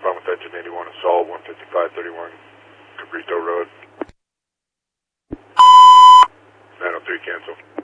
respond with engine 81 assault, 15531 Cabrito Road. 903 cancel.